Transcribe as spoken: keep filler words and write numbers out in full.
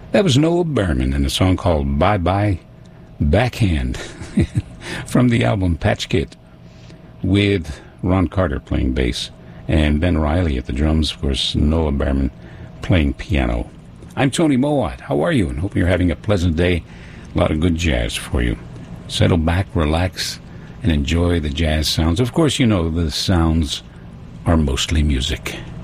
That was Noah Behrman in a song called Bye Bye Backhand from the album Patch Kit, with Ron Carter playing bass and Ben Riley at the drums, of course, Noah Behrman playing piano. I'm Tony Mowat. How are you? And hope you're having a pleasant day. A lot of good jazz for you. Settle back, relax, and enjoy the jazz sounds. Of course, you know the sounds are mostly music.